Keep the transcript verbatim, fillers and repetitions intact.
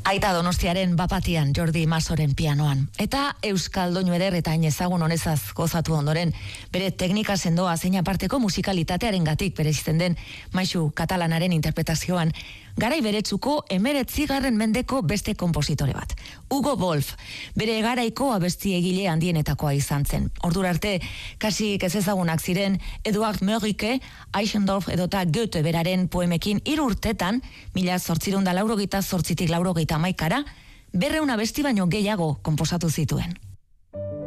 Aita Donostiaren bapatian Jordi Masoren pianoan. Eta euskal doinu eder eta hain ezagun honezaz gozatu ondoren, bere teknika sendoa zein aparteko musikalitatearen gatik bereziten den maisu katalanaren interpretazioan, garai beretsuko emeretzigarren mendeko beste konpositore bat. Hugo Wolf, bere garaiko abesti egile handienetakoa izan zen. Ordura arte, kasik ez ezagunak ziren Eduard Mörike, Eichendorff edota Goethe beraren poemekin hiru urtetan, mila zortzirun da laurogeita zortzitik laurogeita hamaikara, berreun abesti baino gehiago konposatu zituen.